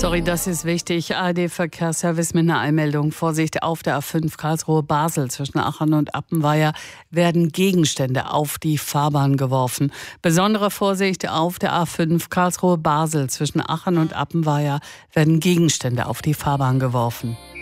Sorry, das ist wichtig. ARD-Verkehrsservice mit einer Einmeldung. Vorsicht, auf der A5 Karlsruhe-Basel zwischen Aachen und Appenweier werden Gegenstände auf die Fahrbahn geworfen. Besondere Vorsicht, auf der A5 Karlsruhe-Basel zwischen Aachen und Appenweier werden Gegenstände auf die Fahrbahn geworfen.